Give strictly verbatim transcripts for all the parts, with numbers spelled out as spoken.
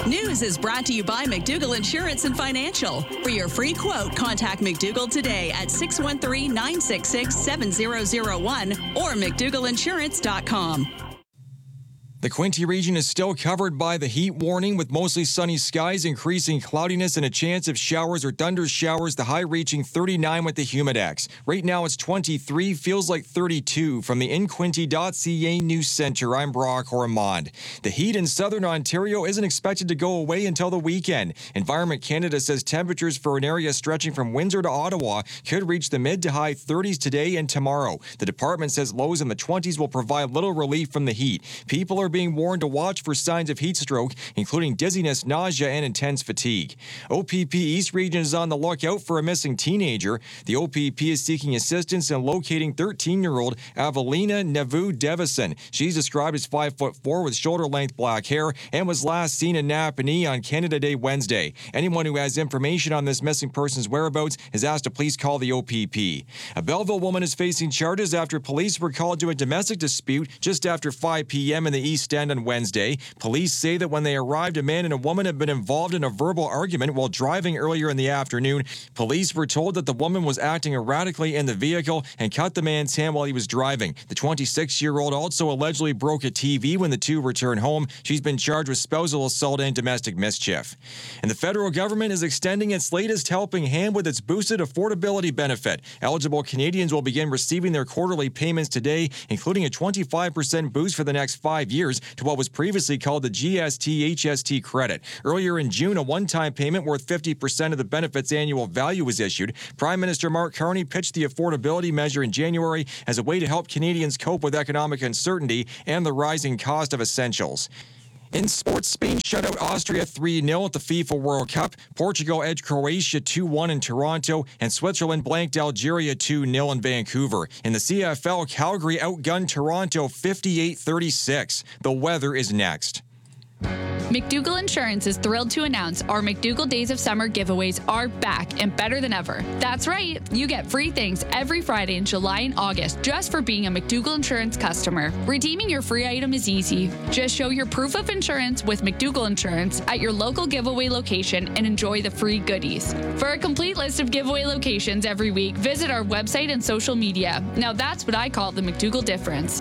News is brought to you by McDougall Insurance and Financial. For your free quote, contact McDougall today at six one three, nine six six, seven zero zero one or mcdougall insurance dot com. The Quinte region is still covered by the heat warning with mostly sunny skies, increasing cloudiness and a chance of showers or thunder showers, the high reaching thirty-nine with the humidex. Right now it's twenty-three, feels like thirty-two. From the in quinte dot c a News Center, I'm Brock Ormond. The heat in southern Ontario isn't expected to go away until the weekend. Environment Canada says temperatures for an area stretching from Windsor to Ottawa could reach the mid to high thirties today and tomorrow. The department says lows in the twenties will provide little relief from the heat. People are being warned to watch for signs of heat stroke, including dizziness, nausea, and intense fatigue. O P P East Region is on the lookout for a missing teenager. The O P P is seeking assistance in locating thirteen-year-old Avelina Nevu Devison. She's described as five foot four with shoulder-length black hair and was last seen in Napanee on Canada Day Wednesday. Anyone who has information on this missing person's whereabouts is asked to please call the O P P. A Belleville woman is facing charges after police were called to a domestic dispute just after five p.m. in the East End on Wednesday. Police say that when they arrived, a man and a woman had been involved in a verbal argument while driving earlier in the afternoon. Police were told that the woman was acting erratically in the vehicle and cut the man's hand while he was driving. The twenty-six-year-old also allegedly broke a T V when the two returned home. She's been charged with spousal assault and domestic mischief. And the federal government is extending its latest helping hand with its boosted affordability benefit. Eligible Canadians will begin receiving their quarterly payments today, including a twenty-five percent boost for the next five years to what was previously called the G S T H S T credit. Earlier in June, a one-time payment worth fifty percent of the benefit's annual value was issued. Prime Minister Mark Carney pitched the affordability measure in January as a way to help Canadians cope with economic uncertainty and the rising cost of essentials. In sports, Spain shut out Austria three nil at the FIFA World Cup. Portugal edged Croatia two one in Toronto, and Switzerland blanked Algeria two nil in Vancouver. In the C F L, Calgary outgunned Toronto fifty-eight thirty-six. The weather is next. McDougall Insurance is thrilled to announce our McDougall Days of Summer giveaways are back and better than ever. That's right, you get free things every Friday in July and August just for being a McDougall Insurance customer. Redeeming your free item is easy. Just show your proof of insurance with McDougall Insurance at your local giveaway location and enjoy the free goodies. For a complete list of giveaway locations every week, visit our website and social media. Now that's what I call the McDougall difference.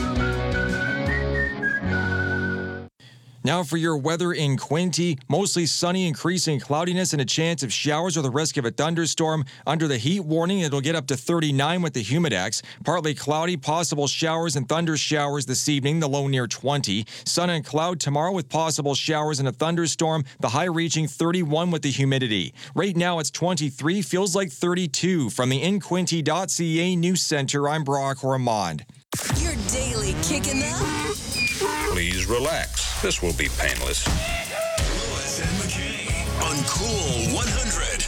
Now for your weather in Quinte, mostly sunny, increasing cloudiness and a chance of showers or the risk of a thunderstorm. Under the heat warning, it'll get up to thirty-nine with the humidex. Partly cloudy, possible showers and thunder showers this evening, the low near twenty. Sun and cloud tomorrow with possible showers and a thunderstorm, the high reaching thirty-one with the humidity. Right now it's twenty-three, feels like thirty-two. From the in quinte dot c a News Center, I'm Brock Ormond. Your daily kick in the... Please relax. This will be painless. Lewis and McKay on Cool one hundred.